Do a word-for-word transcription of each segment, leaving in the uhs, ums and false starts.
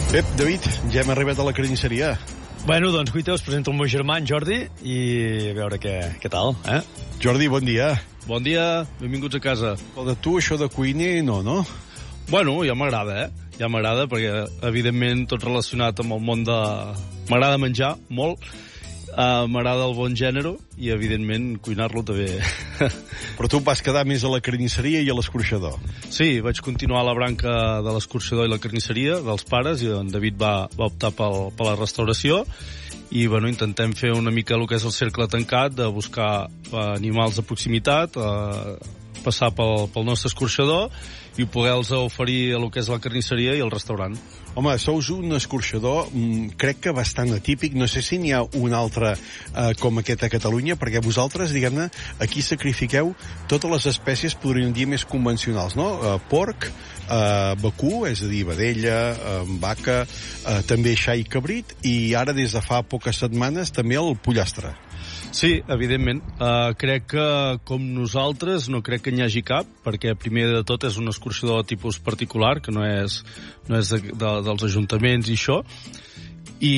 Ep, David, ja hem arribat a la carnisseria. Bueno, doncs, guaita, us presento el meu germà, en Jordi, i a veure què, què tal, eh? Jordi, bon dia. Bon dia, benvinguts a casa. O de tu, això de cuiner, no, no? Bueno, ja m'agrada, eh? Ja m'agrada, perquè, evidentment, tot relacionat amb el món de... M'agrada menjar, molt. Uh, m'agrada el bon gènere i, evidentment, cuinar-lo també. Però tu vas quedar més a la carnisseria i a l'escorxador. Sí, vaig continuar a la branca de l'escorxador i la carnisseria dels pares, i en David va, va optar pel, per la restauració, i bueno, intentem fer una mica el que és el cercle tancat, de buscar animals de proximitat, uh, passar pel, pel nostre escorxador i poder-los oferir el que és la carnisseria i el restaurant. Home, sous un escorxador, mmm, crec que bastant atípic. No sé si n'hi ha un altre eh, com aquest a Catalunya, perquè vosaltres, diguem-ne, aquí sacrifiqueu totes les espècies, podríem dir, més convencionals, no? Eh, porc, eh, vacú, és a dir, vedella, eh, vaca, eh, també xai i cabrit, i ara, des de fa poques setmanes, també el pollastre. Sí, evidentment. Uh, crec que, com nosaltres, no crec que n'hi hagi cap, perquè primer de tot és un escorxador de tipus particular, que no és, no és de, de, dels ajuntaments i això. I,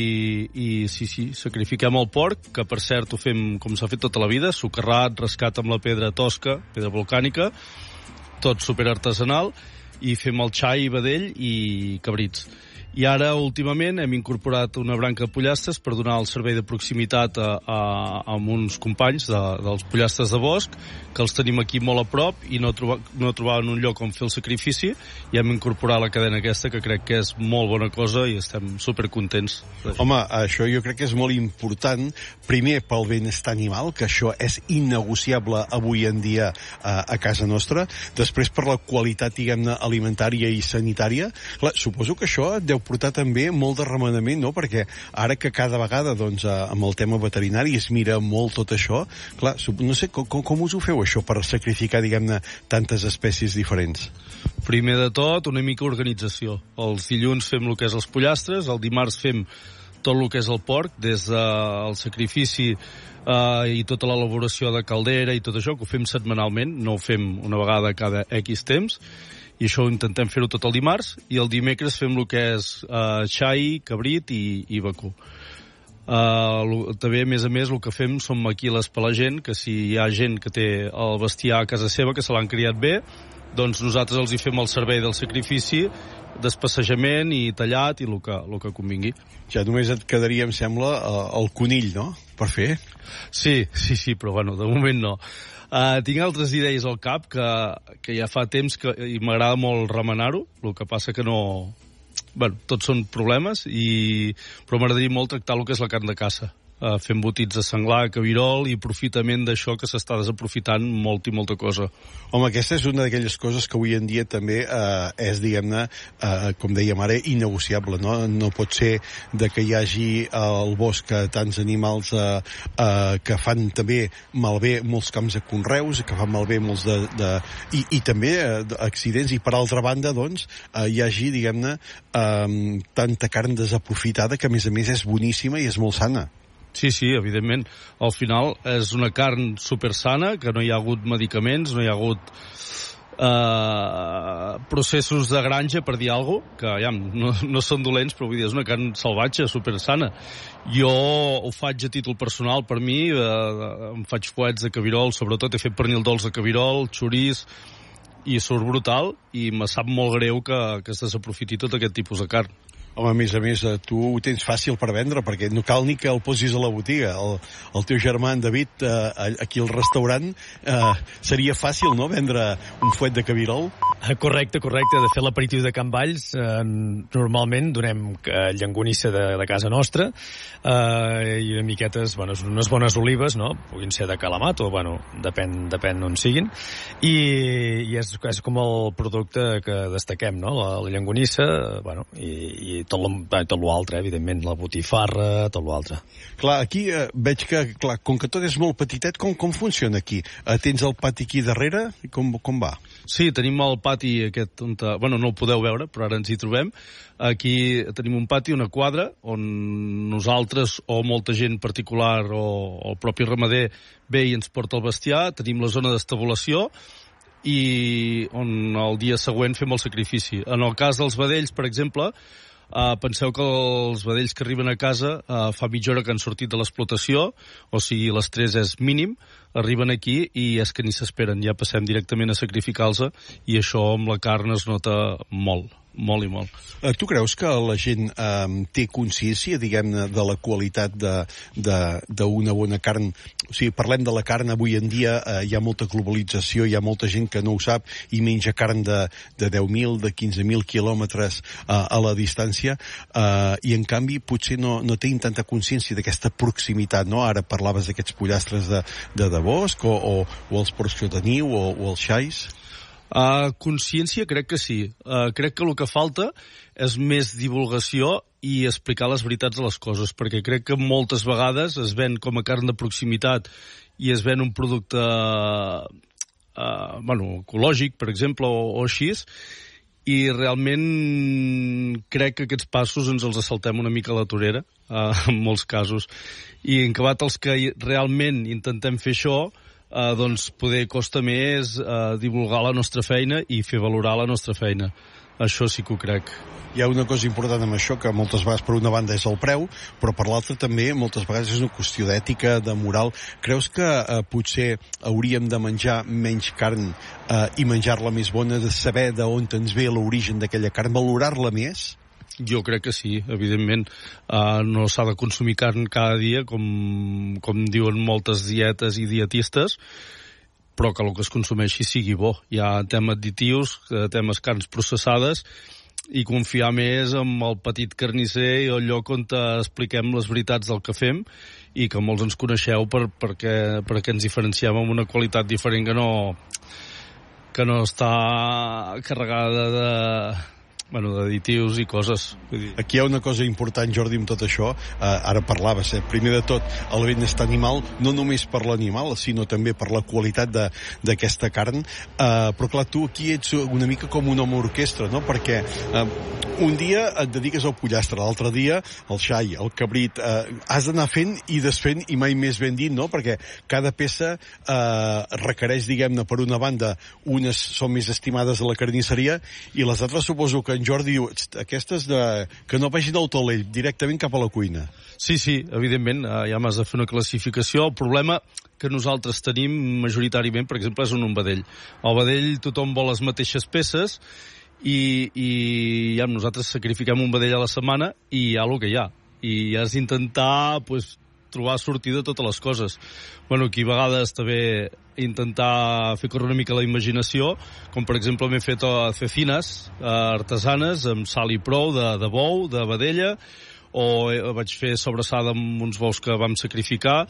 i sí, sí, sacrifiquem el porc, que per cert ho fem com s'ha fet tota la vida, socarrat, rascat amb la pedra tosca, pedra volcànica, tot superartesanal, i fem el xai, vedell i cabrits. I ara, últimament, hem incorporat una branca de pollastres per donar el servei de proximitat a, a, a uns companys de, dels pollastres de bosc, que els tenim aquí molt a prop i no, troba, no trobaven un lloc on fer el sacrifici, i hem incorporat la cadena aquesta, que crec que és molt bona cosa i estem supercontents. Home, això jo crec que és molt important, primer pel benestar animal, que això és innegociable avui en dia a, a casa nostra, després per la qualitat, diguem-ne, alimentària i sanitària. Clar, suposo que això deu portar també molt de remenament, no? Perquè ara que cada vegada, doncs, amb el tema veterinari es mira molt tot això, clar, no sé, com, com us ho feu això per sacrificar, diguem-ne, tantes espècies diferents? Primer de tot, una mica organització. Els dilluns fem el que és els pollastres, el dimarts fem tot el que és el porc, des del sacrifici uh, i tota l'elaboració de caldera i tot això, que ho fem setmanalment, no ho fem una vegada cada X temps, i això ho intentem fer-ho tot el dimarts, i el dimecres fem el que és uh, xai, cabrit i, i vacú. Uh, també, a més a més, el que fem som maquiles per la gent, que si hi ha gent que té el bestiar a casa seva, que se l'han criat bé, doncs nosaltres els hi fem el servei del sacrifici, despassejament i tallat i el que, el que convingui. Ja només et quedaria, em sembla, el conill, no?, per fer? Sí, sí, sí, però bueno, de moment no. Uh, tinc altres idees al cap que, que ja fa temps que i m'agrada molt remenar-ho, el que passa que no... Bueno, tots són problemes, i... però m'agradaria molt tractar el que és la carn de caça. Uh, fer embotits de senglar, cabirol i aprofitament d'això que s'està desaprofitant molt i molta cosa. Home, aquesta és una d'aquelles coses que avui en dia també eh, és, diguem-ne, eh, com dèiem ara, innegociable, no? No pot ser de que hi hagi al bosc tants animals eh, eh, que fan també malbé molts camps de conreus, que fan malbé molts de... de i, i també eh, accidents, i per altra banda, doncs, eh, hi hagi, diguem-ne, eh, tanta carn desaprofitada que, a més a més, és boníssima i és molt sana. Sí, sí, evidentment. Al final és una carn supersana, que no hi ha hagut medicaments, no hi ha hagut eh, processos de granja, per dir alguna cosa, que ja, no, no són dolents, però vull dir, és una carn salvatge, supersana. Jo ho faig a títol personal, per mi, eh, em faig fuets de cabirol, sobretot he fet pernil dolç de cabirol, xoriç, i surt brutal, i me sap molt greu que, que es desaprofiti tot aquest tipus de carn. Home, a més a més, tu ho tens fàcil per vendre, perquè no cal ni que el posis a la botiga. El, el teu germà, en David, eh, aquí al restaurant, eh, seria fàcil, no?, vendre un fuet de cabirol? Correcte, correcte. De fet, l'aperitiu de Can Valls, eh, normalment donem eh, llangonissa de, de casa nostra, eh, i una miquetes, bueno, unes bones olives, no?, puguin ser de calamat, o, bueno, depèn, depèn on siguin, i, i és, és com el producte que destaquem, no?, la, la llangonissa, bueno, i, i tot l'altre, eh, evidentment, la botifarra, tot l'altre. Clar, aquí eh, veig que, clar, com que tot és molt petitet, com, com funciona aquí? Eh, tens el pati aquí darrere? Com, com va? Sí, tenim el pati aquest, on, bueno, no el podeu veure, però ara ens hi trobem. Aquí tenim un pati, una quadra, on nosaltres, o molta gent particular, o, o el propi ramader, ve i ens porta el bestiar. Tenim la zona d'estabulació, i on el dia següent fem el sacrifici. En el cas dels vedells, per exemple, Uh, penseu que els vedells que arriben a casa uh, fa mitja hora que han sortit de l'explotació, o sigui, l'estrès és mínim, arriben aquí i és que ni s'esperen, ja passem directament a sacrificar-los, i això amb la carn es nota molt. Molt i molt. Uh, tu creus que la gent uh, té consciència, diguem-ne, de la qualitat d'una bona carn? O sigui, parlem de la carn avui en dia, uh, hi ha molta globalització, hi ha molta gent que no ho sap i menja carn de, de deu mil, de quinze mil quilòmetres uh, a la distància, uh, i en canvi potser no, no tenen tanta consciència d'aquesta proximitat, no? Ara parlaves d'aquests pollastres de, de, de bosc, o, o, o els porcs que teniu, o, o els xais. Uh, consciència crec que sí. Uh, crec que el que falta és més divulgació i explicar les veritats de les coses, perquè crec que moltes vegades es ven com a carn de proximitat i es ven un producte uh, bueno, ecològic, per exemple, o, o així, i realment crec que aquests passos ens els assaltem una mica a la torera, uh, en molts casos. I en acabat els que realment intentem fer això, Uh, doncs poder costa més uh, divulgar la nostra feina i fer valorar la nostra feina. Això sí que ho crec. Hi ha una cosa important amb això, que moltes vegades per una banda és el preu, però per l'altra també moltes vegades és una qüestió d'ètica, de moral. Creus que eh, potser hauríem de menjar menys carn eh, i menjar-la més bona, de saber d'on ens ve l'origen d'aquella carn, valorar-la més? Jo crec que sí, evidentment. Uh, no s'ha de consumir carn cada dia, com, com diuen moltes dietes i dietistes, però que el que es consumeixi sigui bo. Hi ha temes additius, temes carns processades, i confiar més en el petit carnisser i el lloc on expliquem les veritats del que fem, i que molts ens coneixeu per, perquè, perquè ens diferenciem amb una qualitat diferent que no, que no està carregada de... bueno, d'additius i coses. Aquí hi ha una cosa important, Jordi, amb tot això. Uh, ara parlaves, eh? Primer de tot, el benestar animal, no només per l'animal, sinó també per la qualitat d'aquesta carn. Uh, però clar, tu aquí ets una mica com un home orquestra, no? Perquè uh, un dia et dediques al pollastre, l'altre dia al xai, al cabrit. Uh, has d'anar fent i desfent i mai més ben dit, no? Perquè cada peça uh, requereix, diguem-ne, per una banda, unes són més estimades a la carnisseria i les altres suposo que Jordi diu, aquestes de... que no vagin al taulell, directament cap a la cuina. Sí, sí, evidentment, ja m'has de fer una classificació. El problema que nosaltres tenim majoritàriament, per exemple, és un, un vedell. El vedell tothom vol les mateixes peces i, i ja nosaltres sacrifiquem un vedell a la setmana i hi ha el que hi ha. I has d'intentar, pues, trobar sortida a totes les coses. Bueno, aquí a vegades també intentar fer córrer una mica la imaginació, com per exemple m'he fet cecines eh, artesanes amb sal i prou de, de bou, de vedella, o eh, vaig fer sobrassada amb uns bous que vam sacrificar,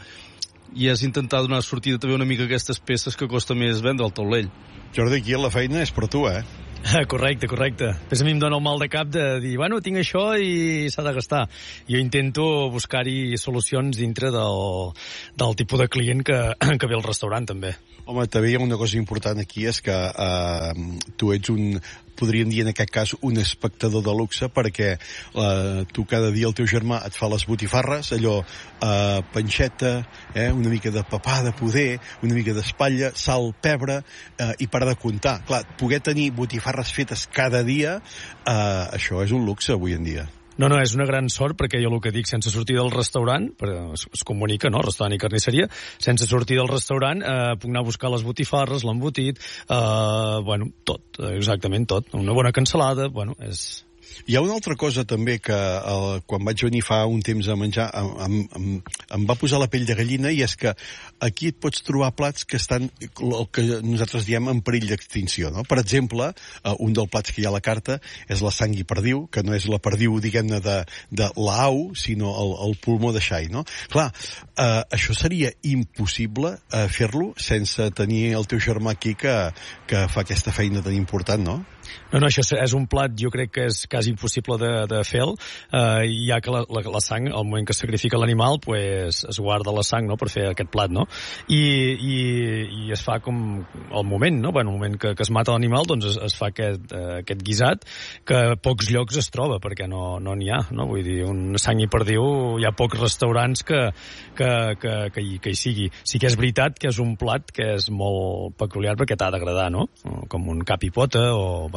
i és intentar donar sortida també una mica a aquestes peces que costa més vendre al taulell. Jordi, aquí la feina és per tu, eh? Correcte, correcte. Després a mi em dóna el mal de cap de dir, bueno, tinc això i s'ha de gastar. Jo intento buscar-hi solucions dintre del, del tipus de client que, que ve al restaurant, també. Home, també hi ha una cosa important aquí, és que eh, tu ets un, podríem dir en aquest cas, un espectador de luxe, perquè eh, tu cada dia el teu germà et fa les botifarres, allò eh, panxeta, eh, una mica de papà de poder, una mica d'espatlla, sal, pebre, eh, i per de comptar. Clar, poder tenir botifarres fetes cada dia, eh, això és un luxe avui en dia. No, no, és una gran sort, perquè jo el que dic, sense sortir del restaurant, es, es comunica, no?, restaurant i carnisseria, sense sortir del restaurant eh, puc anar a buscar les botifarres, l'embotit, eh, bueno, tot, exactament tot. Una bona cansalada, bueno, és... Hi ha una altra cosa també que eh, quan vaig venir fa un temps a menjar em, em, em va posar la pell de gallina, i és que aquí et pots trobar plats que estan, el que nosaltres diem, en perill d'extinció, no? Per exemple, eh, un dels plats que hi ha a la carta és la sang i perdiu, que no és la perdiu, diguem-ne, de, de l'au, sinó el, el pulmó de xai, no? Clar, eh, això seria impossible eh, fer-lo sense tenir el teu germà aquí que, que fa aquesta feina tan important, no? No, no, això és un plat, jo crec que és quasi impossible de, de fer-lo, eh, ja que la, la, la sang, al moment que es sacrifica l'animal, pues, es guarda la sang, no?, per fer aquest plat, no? I, i, i es fa com al moment, no? Bueno, al moment que, que es mata l'animal, doncs es, es fa aquest, eh, aquest guisat, que a pocs llocs es troba, perquè no n'hi no ha, no? Vull dir, un sang i perdiu, hi ha pocs restaurants que, que, que, que, hi, que hi sigui. Sí que és veritat que és un plat que és molt peculiar perquè t'ha d'agradar, no? Com un cap i pota, o... Bueno,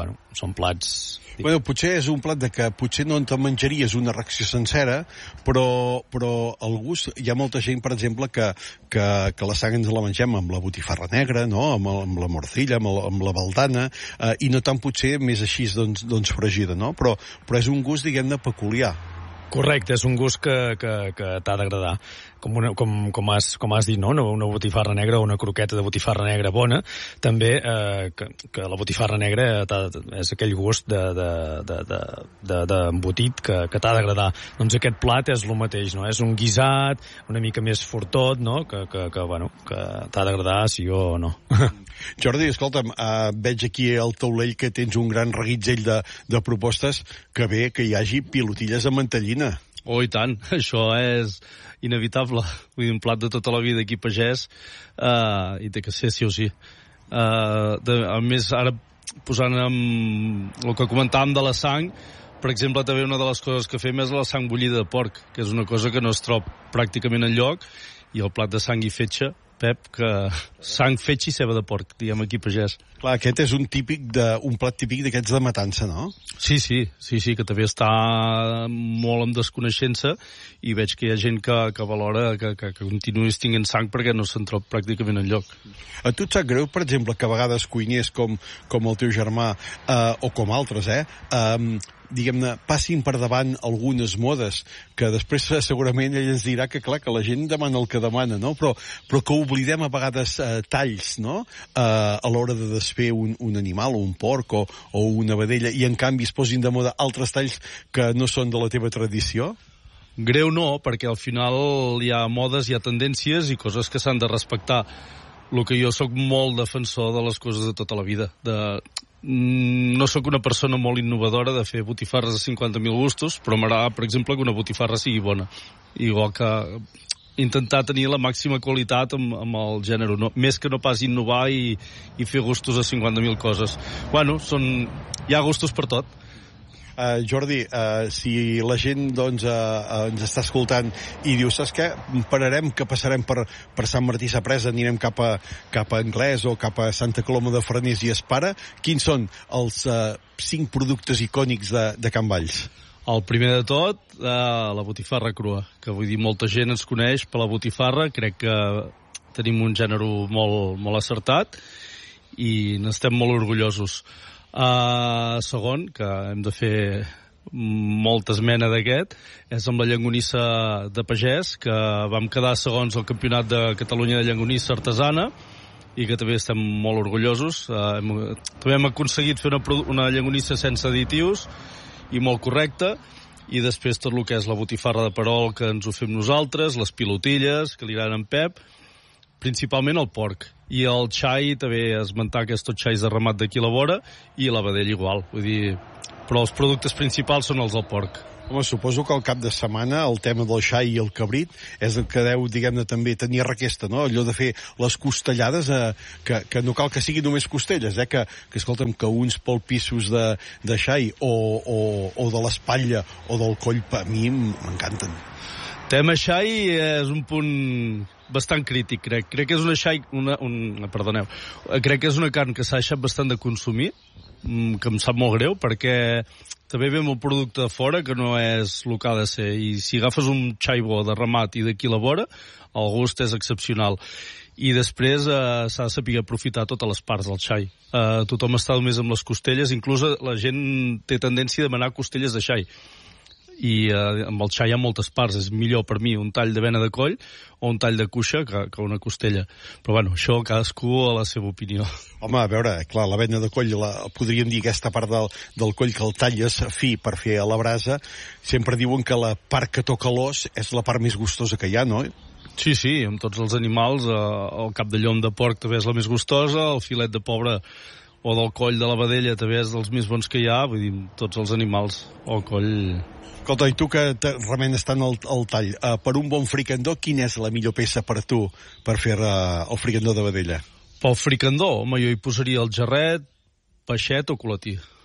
bueno, són plats... Bueno, potser és un plat de que potser no te'n menjaries una ració sencera, però, però el gust... Hi ha molta gent, per exemple, que, que, que la sang ens la mengem amb la botifarra negra, no? amb, el, amb la morcilla, amb, el, amb la baldana, eh, i no tant potser més així doncs, doncs fregida, no? Però, però és un gust, diguem-ne, peculiar. Correcte, és un gust que, que, que t'ha d'agradar. Com, una, com, com, has, com has dit, no? Una botifarra negra o una croqueta de botifarra negra bona, també eh, que, que la botifarra negra és aquell gust d'embotit que, que t'ha d'agradar. Doncs aquest plat és el mateix, no? És un guisat una mica més fortot, no? Que, que, que, bueno, que t'ha d'agradar sí o no. Jordi, escolta'm, uh, veig aquí al taulell que tens un gran reguitzell de, de propostes, que bé que hi hagi pilotilles amb mantellina. Oh, i tant, això és inevitable. Vull dir, un plat de tota la vida aquí pagès, uh, i té que ser sí o sí. Uh, de, a més, ara posant amb el que comentàvem de la sang, per exemple, també una de les coses que fem és la sang bullida de porc, que és una cosa que no es troba pràcticament enlloc, i el plat de sang i fetge, Pep, que sang, fetge i ceba de porc, diguem aquí pagès. Clar, aquest és un típic de, un plat típic d'aquests de matança, no? Sí, sí, sí, sí, que també està molt en desconeixença, i veig que hi ha gent que, que valora que, que, que continuïs tinguent sang perquè no se'n troba pràcticament enlloc. A tu et sap greu, per exemple, que a vegades cuiners com, com el teu germà, eh, o com altres, eh, eh diguem-ne, passin per davant algunes modes, que després segurament ell ens dirà que, clar, que la gent demana el que demana, no? Però, però que oblidem a vegades eh, talls, no? Eh, a l'hora de desfer un, un animal o un porc o, o una vedella, i en canvi es posin de moda altres talls que no són de la teva tradició? Greu no, perquè al final hi ha modes, hi ha tendències i coses que s'han de respectar. El que jo sóc molt defensor de les coses de tota la vida, de... No sóc una persona molt innovadora de fer botifarres a cinquanta mil gustos, però m'agrada, per exemple, que una botifarra sigui bona. Igual que intentar tenir la màxima qualitat amb, amb el gènere, no, més que no pas innovar i, i fer gustos a cinquanta mil coses. Bueno, són, hi ha gustos per tot. Uh, Jordi, uh, si la gent doncs, uh, uh, ens està escoltant i diu, saps què, pararem, que passarem per, per Sant Martí Sapresa, anirem cap a, cap a Anglès o cap a Santa Coloma de Farners i Espara, quins són els uh, cinc productes icònics de, de Can Valls? El primer de tot, uh, la botifarra crua, que vull dir, molta gent ens coneix per la botifarra, crec que tenim un gènere molt, molt acertat i n'estem molt orgullosos. Uh, segon, que hem de fer molta esmena d'aquest, és amb la llonganissa de pagès, que vam quedar segons el Campionat de Catalunya de Llonganissa Artesana i que també estem molt orgullosos. Uh, hem, també hem aconseguit fer una, una llonganissa sense additius i molt correcta, i després tot el que és la botifarra de perol, que ens ho fem nosaltres, les pilotilles, que li agraden en Pep, principalment el porc. I el xai, també esmentar aquests tots xais de ramat d'aquí a la vora, i la vedella igual. Vull dir, però els productes principals són els del porc. Home, suposo que al cap de setmana el tema del xai i el cabrit és el que deu, diguem-ne, també tenir requesta, no? Allò de fer les costellades, eh, que, que no cal que siguin només costelles, eh? Que, que escolta'm, que uns polpissos de, de xai o, o, o de l'espatlla o del coll, a mi m'encanten. Tema xai és un punt bastant crític, crec. Crec que és una xai... Una, un, perdoneu. Crec que és una carn que s'ha deixat bastant de consumir, que em sap molt greu, perquè també ve un producte de fora que no és el que ha de ser. I si agafes un xai bo de ramat i d'aquí a la vora, el gust és excepcional. I després eh, s'ha de saber aprofitar totes les parts del xai. Eh, tothom està només amb les costelles, inclús la gent té tendència a demanar costelles de xai. I eh, amb el xai hi ha moltes parts. És millor per mi un tall de vena de coll o un tall de cuixa que, que una costella. Però bueno, això cadascú a la seva opinió. Home, a veure, clar, la vena de coll, la, podríem dir aquesta part del, del coll que el talles fi per fer a la brasa, sempre diuen que la part que toca l'os és la part més gustosa que hi ha, no? Sí, sí, amb tots els animals, eh, el cap de llom de porc també és la més gustosa, el filet de pobre o del coll de la vedella també és dels més bons que hi ha, vull dir, tots els animals, el coll... Escolta, i tu que remenes tant el, el tall, uh, per un bon fricandó, quina és la millor peça per tu per fer uh, el fricandó de vedella? Pel fricandó, home, jo hi posaria el jarret, peixet o colatí.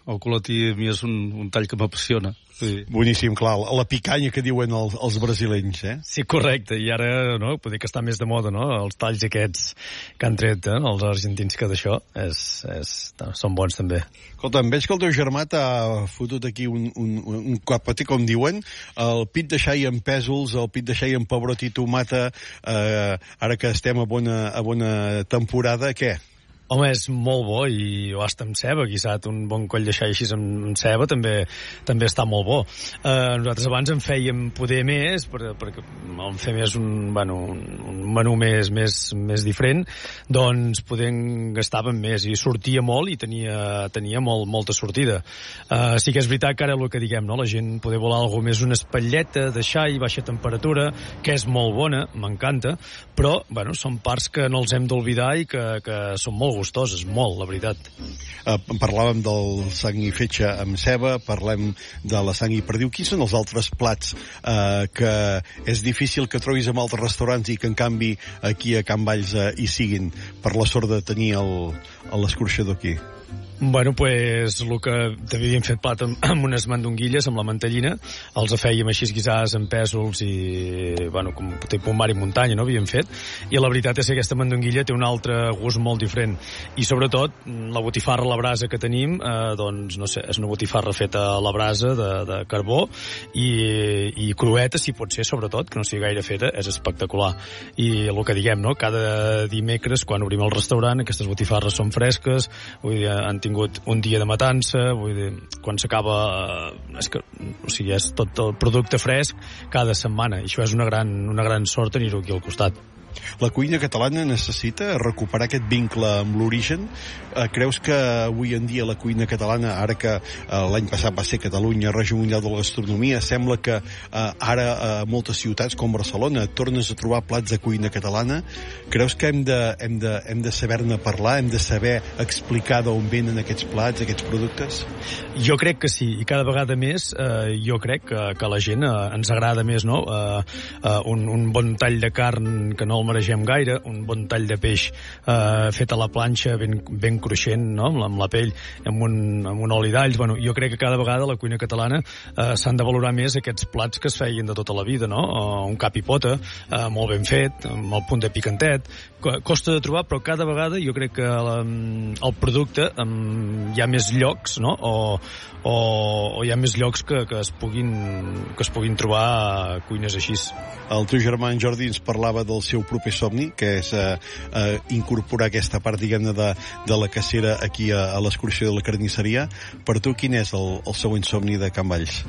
El culatí a mi és un, un tall que m'apassiona. Sí. Boníssim, clar, la picanya que diuen els, els brasilenys, eh? Sí, correcte, i ara, no, poder que està més de moda, no?, els talls aquests que han tret, eh, els argentins, que d'això és, és, són bons també. Escolta, veig que el teu germà t'ha fotut aquí un, un, un capatí, com diuen, el pit de xai amb pèsols, el pit de xai amb pebrot i tomata, eh, ara que estem a bona, a bona temporada, què? Home, és molt bo, i o hasta amb ceba, guisat, un bon coll de xai així amb ceba també també està molt bo. Eh, nosaltres abans en fèiem poder més, per, perquè en fer més un, bueno, un, un menú més, més, més diferent, doncs poder en gastàvem més, i sortia molt, i tenia, tenia molt, molta sortida. Eh, sí que és veritat que ara el que diguem, no?, la gent poder volar alguna més, una espatlleta de xai, baixa temperatura, que és molt bona, m'encanta, però, bueno, són parts que no els hem d'oblidar i que, que són molt gustoses, molt, la veritat. Uh, parlàvem del sang i fetge amb ceba, parlem de la sang i perdiu. Quins són els altres plats uh, que és difícil que trobis en altres restaurants i que en canvi aquí a Can Valls uh, hi siguin, per la sort de tenir l'escorxador aquí? Bueno, pues el que també havíem fet plat amb, amb unes mandonguilles, amb la mantellina, els fèiem així guisades amb pèsols i, bueno, com tipus mar i muntanya, no?, havíem fet, i la veritat és que aquesta mandonguilla té un altre gust molt diferent, i sobretot la botifarra a la brasa que tenim, eh, doncs, no sé, és una botifarra feta a la brasa de, de carbó, i, i crueta, si pot ser, sobretot, que no sigui gaire feta, és espectacular. I el que diguem, no?, cada dimecres, quan obrim el restaurant, aquestes botifarres són fresques, vull dir, han tingut un dia de matança, vull dir, quan s'acaba, és que, o sigui, és tot el producte fresc cada setmana, i això és una gran, una gran sort tenir-ho aquí al costat. La cuina catalana necessita recuperar aquest vincle amb l'origen. Eh, creus que avui en dia la cuina catalana, ara que eh, l'any passat va ser Catalunya Regió Mundial de la Gastronomia, sembla que eh, ara a moltes ciutats com Barcelona tornes a trobar plats de cuina catalana? Creus que hem de, hem de, hem de saber-ne parlar, hem de saber explicar d'on venen aquests plats, aquests productes? Jo crec que sí, i cada vegada més eh, jo crec que, que a la gent eh, ens agrada més, no?, eh, eh, un, un bon tall de carn que no el maregem gaire, un bon tall de peix eh, fet a la planxa ben, ben cruixent, no?, amb, la, amb la pell, amb un, amb un oli d'alls. Bueno, jo crec que cada vegada a la cuina catalana eh, s'han de valorar més aquests plats que es feien de tota la vida, no?, uh, un cap i pota, uh, molt ben fet, amb el punt de picantet, costa de trobar, però cada vegada jo crec que um, el producte um, hi ha més llocs, no?, o, o, o hi ha més llocs que, que, es puguin, que es puguin trobar cuines així. El teu germà en Jordi ens parlava del seu proper somni, que és eh, eh, incorporar aquesta part, diguem-ne, de, de la cacera aquí a, a l'excursió de la carnisseria. Per tu, quin és el, el següent somni de Can Valls?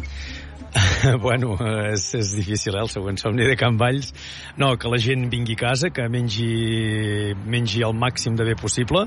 Bueno, és, és difícil, eh, el següent somni de Can Valls. No, que la gent vingui a casa, que mengi, mengi el màxim de bé possible,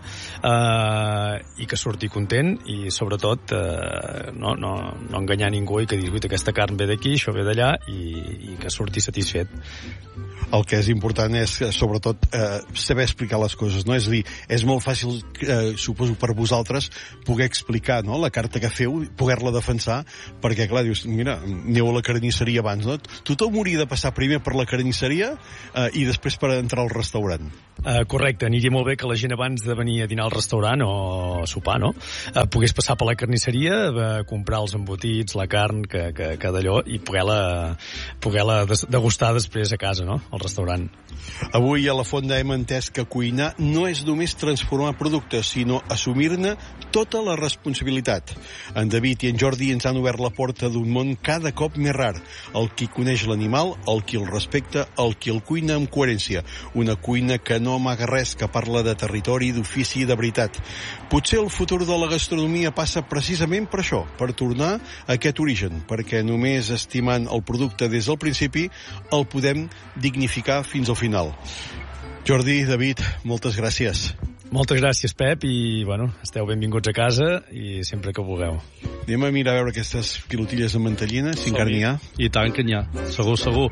eh, i que surti content, i sobretot eh, no, no, no enganyar ningú i que digui que aquesta carn ve d'aquí, això ve d'allà, i, i que surti satisfet. El que és important és, sobretot, eh, saber explicar les coses, no? És a dir, és molt fàcil, eh, suposo, per vosaltres, poder explicar, no?, la carta que feu, poder-la defensar, perquè, clar, dius, mira, aneu a la carnisseria abans, no? Tothom hauria de passar primer per la carnisseria eh, i després per entrar al restaurant. Uh, correcte, aniria molt bé que la gent abans de venir a dinar al restaurant o a sopar, no?, uh, pogués passar per la carnisseria, uh, comprar els embotits, la carn, que, que, que d'allò, i poder-la poder-la degustar després a casa, no?, al restaurant. Avui a la Fonda hem entès que cuinar no és només transformar productes, sinó assumir-ne tota la responsabilitat. En David i en Jordi ens han obert la porta d'un món cada cop més rar. El qui coneix l'animal, el qui el respecta, el qui el cuina amb coherència. Una cuina que no amaga res, que parla de territori, d'ofici i de veritat. Potser el futur de la gastronomia passa precisament per això, per tornar a aquest origen, perquè només estimant el producte des del principi el podem dignificar fins al final. Jordi, David, moltes gràcies. Moltes gràcies, Pep, i, bueno, esteu benvinguts a casa i sempre que vulgueu. Anem a mirar a veure aquestes pilotilles de mantellina, si encara n'hi ha. I tant que n'hi ha, segur, segur.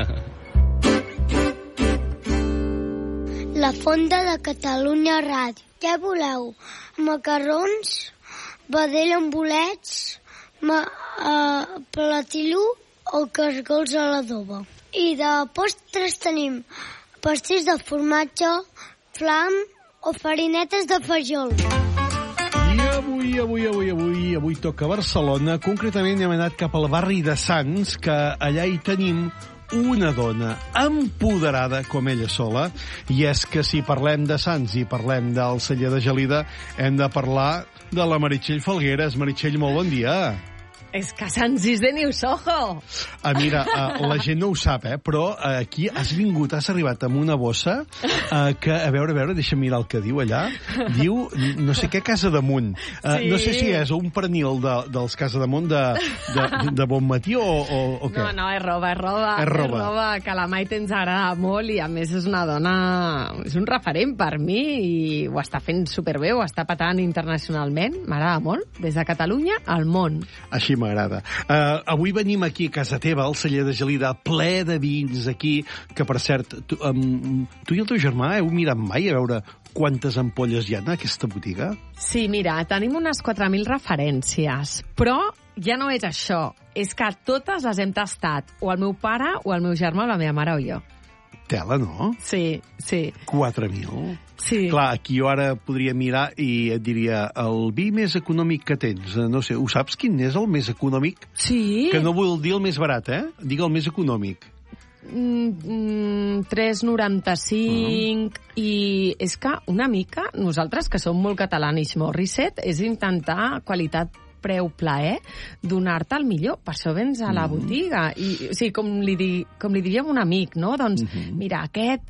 La Fonda de Catalunya Ràdio. Què voleu? Macarrons, vedell amb bolets, ma, uh, platillo o cargols a l'adoba. I de postres tenim pastís de formatge, flam o farinetes de fajol. I avui avui, avui, avui, avui, avui toca Barcelona. Concretament hem anat cap al barri de Sants, que allà hi tenim una dona empoderada com ella sola, i és que si parlem de Sants i parlem del celler de Gelida, hem de parlar de la Meritxell Falgueras. Meritxell, molt bon dia. És que Sants is de New Soho. Ah, mira, uh, la gent no ho sap, eh? Però uh, aquí has vingut, has arribat amb una bossa uh, que, a veure, a veure, deixa'm mirar el que diu allà. Diu, no sé què, Casa Damunt. Uh, Sí. No sé si és un pernil de, dels Casa Damunt de, de, de bon matí o, o, o què? No, no, és roba, és roba. És roba. És roba, que la Maite ens agrada molt i a més és una dona... És un referent per mi i ho està fent superbé, ho està patant internacionalment. M'agrada molt, des de Catalunya al món. Així m'agrada. Uh, avui venim aquí a casa teva, al celler de Gelida, ple de vins aquí, que per cert, tu, um, tu i el teu germà heu mirat mai a veure quantes ampolles hi ha en aquesta botiga? Sí, mira, tenim unes quatre mil referències, però ja no és això. És que totes les hem tastat, o el meu pare, o el meu germà, o la meva mare o jo. Tela, no? Sí, sí. quatre mil? Sí. Clar, aquí jo ara podria mirar i et diria el vi més econòmic que tens. No sé, ho saps quin és el més econòmic? Sí. Que no vull dir el més barat, eh? Digue el més econòmic. Mm, mm, tres coma noranta-cinc uh-huh. I és que una mica nosaltres que som molt catalanis Morissette és intentar qualitat preu-plaer, donar-te el millor. Per això vens a la botiga. I, o sigui, com li, di, com li diríem un amic, no? Doncs, uh-huh. mira, aquest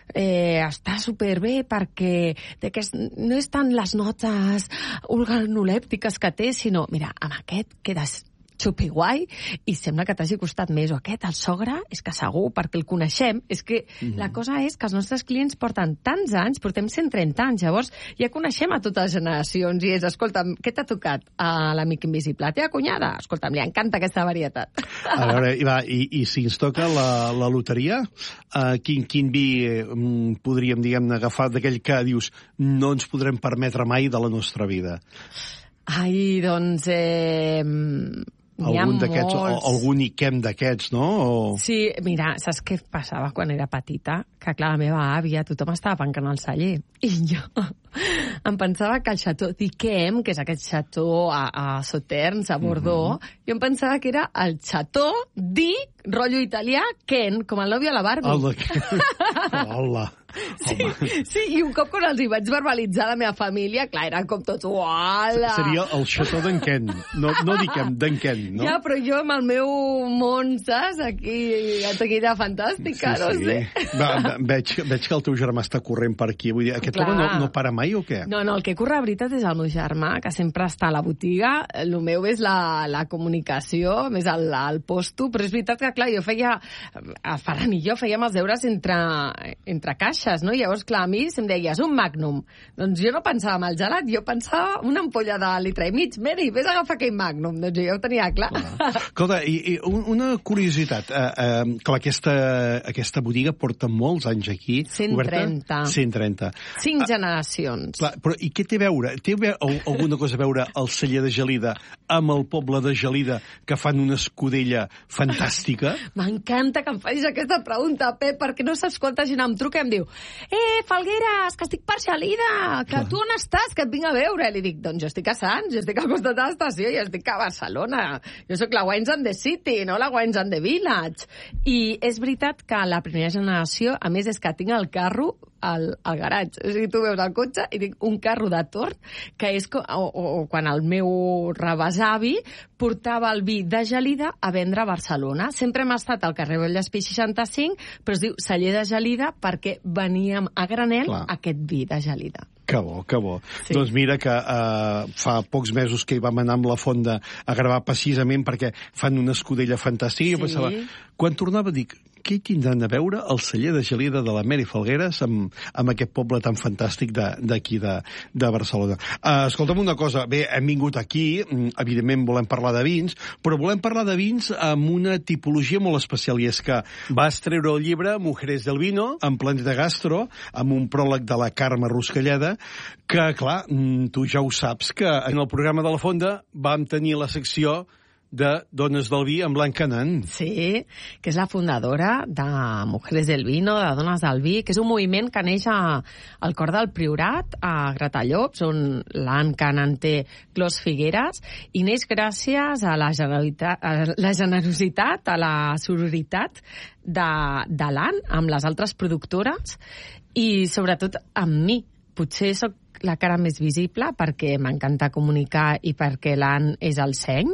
eh, està superbé perquè d'aquest, no és tant les notes organolèptiques que té, sinó, mira, amb aquest quedes xupiguai i sembla que t'hagi costat més. O aquest, el sogre, és que segur, perquè el coneixem. És que mm. la cosa és que els nostres clients porten tants anys, portem cent trenta anys, llavors ja coneixem a totes les generacions i és, escolta'm, què t'ha tocat a l'amic invisible? La teva cunyada? Escolta'm, li encanta aquesta varietat. A veure, i, va, i, i si ens toca la, la loteria, uh, quin, quin vi um, podríem, diguem-ne, agafar d'aquell que dius no ens podrem permetre mai de la nostra vida? Ai, doncs... Eh... Algun d'aquests, o, algun Iquem d'aquests, no? O... Sí, mira, saps què passava quan era petita? Que, clar, la meva àvia, tothom estava pencant al celler. I jo em pensava que el xató d'Iquem, que és aquest xató a, a Sauternes, a Bordeaux, mm-hmm. jo em pensava que era el xató di, rotllo italià, Ken, com el nòvio a la Barbie. El de Ken. Hola. Sí, sí, i un cop quan els hi vaig verbalitzar a la meva família, clar, eren com tots, uala! Seria el xató d'en Ken, no, no dic d'en Ken, no? Ja, però jo amb el meu món, saps? Aquí, aquella fantàstica, sí, no sí. sé. Va, va, veig, veig que el teu germà està corrent per aquí. Vull dir, aquest clar. home no, no para mai o què? No, no, el que corre a veritat és el meu germà, que sempre està a la botiga. El meu és la, la comunicació, més el, el posto, però és veritat que, clar, jo feia... El Ferran i jo fèiem els deures entre, entre caixes, no? I llavors, clar, a mi se'm deies un Magnum. Doncs jo no pensava en el gelat, jo pensava una ampolla de litre i mig. Mary, vés a agafar aquell Magnum. Doncs jo ho tenia clar. clar. Escolta, i, i una curiositat. Eh, eh, clar, aquesta, aquesta botiga porta molts anys aquí. cent trenta. Oberta? cent trenta. Cinc ah, generacions. Clar, però i què té a veure? Té a veure, alguna cosa a veure el celler de Gelida amb el poble de Gelida, que fan una escudella fantàstica? M'encanta que em facis aquesta pregunta, Pep, perquè no saps quanta gent em truca i em diu eh, Falgueras, que estic per Gelida, que tu on estàs, que et vinc a veure. I li dic, doncs jo estic a Sants, jo estic al costat de l'estació, jo estic a Barcelona. Jo sóc la Wines and the City, no la Wines and the Village. I és veritat que la primera generació, a més, és que tinc el carro al, al garatge. O sigui, tu veus el cotxe i tinc un carro de torn, que és com, o, o, o quan el meu rebesavi portava el vi de Gelida a vendre a Barcelona. Sempre hem estat al carrer Vallespí seixanta-cinc, però es diu celler de Gelida perquè veníem a granel Clar. aquest vi de Gelida. Que bo, que bo. Sí. Doncs mira que uh, fa pocs mesos que hi vam anar amb la Fonda a gravar precisament perquè fan una escudella fantàstica. Sí. I jo pensava, quan tornava dic, què hi tindran a veure el celler de Gelida de la Mary Falgueras amb, amb aquest poble tan fantàstic d'aquí de, de, de Barcelona? Uh, escolta'm una cosa, bé, hem vingut aquí, evidentment volem parlar de vins, però volem parlar de vins amb una tipologia molt especial, i és que vas treure el llibre Mujeres del Vino, en Planeta Gastro, amb un pròleg de la Carme Ruscalleda, que, clar, tu ja ho saps, que en el programa de la Fonda vam tenir la secció de Dones del Vi amb Blanca Nan. Sí, que és la fundadora de Mujeres del Vino, de Dones del Vi, que és un moviment que neix a, al cor del Priorat, a Gratallops, on l'Anca Nan té clos Figueres, i neix gràcies a la generositat, a la, generositat, a la sororitat de, de l'An amb les altres productores i sobretot amb mi. Potser sóc la cara més visible perquè m'encanta comunicar i perquè l'An és el seny,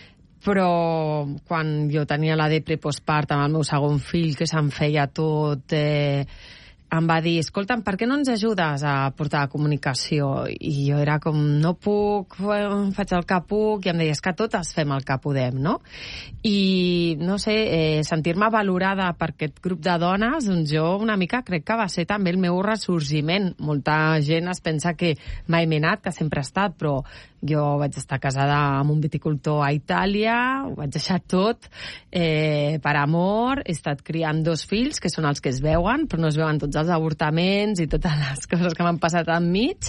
però quan jo tenia la depre postpart amb el meu segon fill, que se'n feia tot, eh, em va dir, escolta'm, per què no ens ajudes a portar la comunicació? I jo era com, no puc, faig el que puc, i em deia, és que totes fem el que podem, no? I, no sé, eh, sentir-me valorada per aquest grup de dones, doncs jo una mica crec que va ser també el meu ressorgiment. Molta gent es pensa que mai m'he anat, que sempre he estat, però jo vaig estar casada amb un viticultor a Itàlia, ho vaig deixar tot eh, per amor, he estat criant dos fills, que són els que es veuen, però no es veuen tots els avortaments i totes les coses que m'han passat enmig,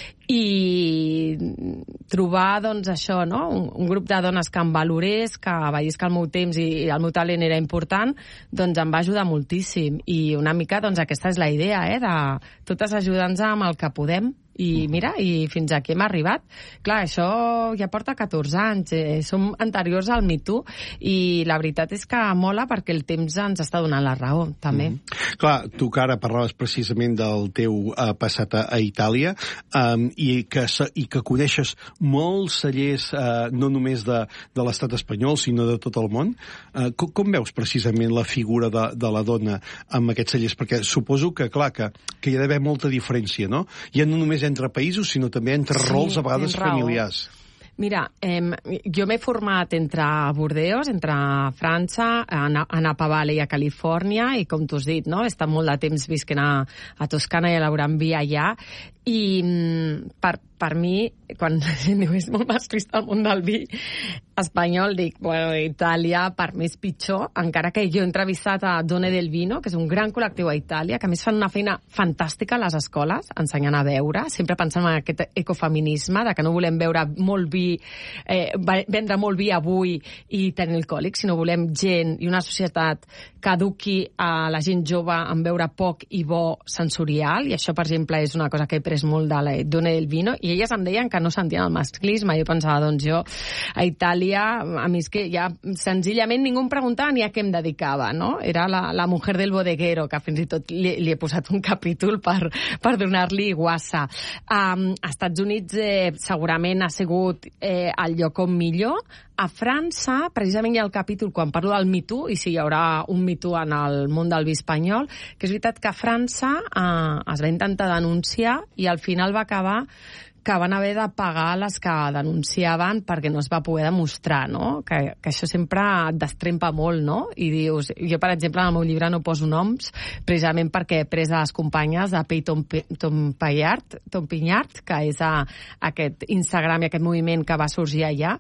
i trobar, doncs, això, no? Un, un grup de dones que em valorés, que veiés que el meu temps i, i el meu talent era important, doncs em va ajudar moltíssim. I una mica, doncs, aquesta és la idea, eh? De totes ajudar-nos amb el que podem. I mira, i fins aquí hem arribat. Clar, això ja porta catorze anys, eh, som anteriors al Me Too, i la veritat és que mola perquè el temps ens està donant la raó, també. Mm. Clar, tu que ara parlaves precisament del teu uh, passat a, a Itàlia, um, i, que, i que coneixes molts cellers, uh, no només de, de l'estat espanyol, sinó de tot el món, uh, com, com veus precisament la figura de, de la dona amb aquests cellers? Perquè suposo que, clar, que, que hi ha d'haver molta diferència, no? Ja no només entre països, sinó també entre sí, rols a vegades familiars. Mira, eh, jo m'he format entre Bordeus, entre França, a, a Napa Valley, a Califòrnia, i com t'ho has dit, no? He estat molt de temps visquent a, a Toscana i elaborant vi allà, i per, per mi, quan diu, és molt masclista el món del vi espanyol, dic, bueno, Itàlia per mi és pitjor, encara que jo he entrevistat a Donne del Vino, que és un gran col·lectiu a Itàlia, que a més fan una feina fantàstica a les escoles, ensenyant a beure, sempre pensant en aquest ecofeminisme, de que no volem beure molt vi, eh, vendre molt vi avui i tenir alcohòlic, sinó volem gent i una societat que eduqui a la gent jove en beure poc i bo sensorial, i això, per exemple, és una cosa que he pres molt de la Donne del Vino, i elles em deien que no sentien el masclisme. Jo pensava, doncs jo, a Itàlia, a mi és que ja senzillament ningú em preguntava ni a què em dedicava, no? Era la, la mujer del bodeguero, que fins i tot li, li he posat un capítol per, per donar-li guassa. Um, als Estats Units eh, segurament ha sigut eh, el lloc on millor. A França, precisament hi ha el capítol quan parlo del Me Too, i si hi haurà un Me Too en el món del vi espanyol, que és veritat que a França eh, es va intentar denunciar i al final va acabar que van haver de pagar les que denunciaven perquè no es va poder demostrar, no? Que, que això sempre et destrempa molt, no? I dius, jo, per exemple, en el meu llibre no poso noms, precisament perquè he pres a les companyes de Peyton Pinyard, Tom Pinyard, que és a, aquest Instagram i aquest moviment que va sorgir allà.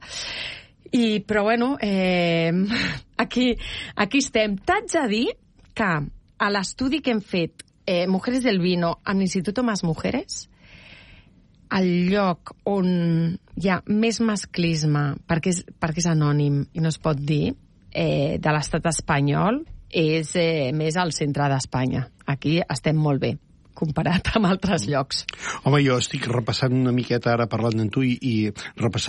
I, però, bueno, eh, aquí, aquí estem. T'haig de dir que a l'estudi que hem fet, eh, Mujeres del Vino, amb l'Instituto Más Mujeres, el lloc on hi ha més masclisme, perquè és, perquè és anònim i no es pot dir, eh, de l'estat espanyol, és eh, més al centre d'Espanya. Aquí estem molt bé, comparat amb altres llocs. Home, jo estic repassant una miqueta ara parlant amb tu i, i repassant